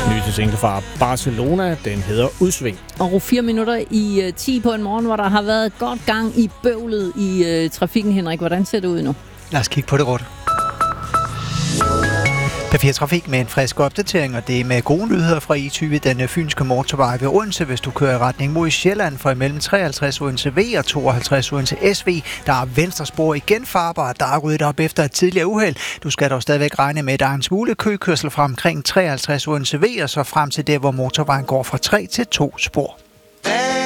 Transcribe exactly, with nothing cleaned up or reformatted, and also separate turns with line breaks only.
Nyeste single fra Barcelona, den hedder Udsving.
Og fire minutter i uh, ti på en morgen, hvor der har været godt gang i bøvlet i uh, trafikken, Henrik. Hvordan ser det ud nu?
Lad os kigge på det råd. P fire Trafik med en frisk opdatering, og det er med gode nyheder fra I tyve, den fynske motorvej ved Odense, hvis du kører i retning mod Sjælland fra imellem treoghalvtreds Odense V og tooghalvtreds Odense S V. Der er venstre spor igen farbar, der er ryddet op efter et tidligere uheld. Du skal dog stadigvæk regne med, at der er en smule køkørsel fra omkring treoghalvtreds Odense V og så frem til der, hvor motorvejen går fra tre til to spor.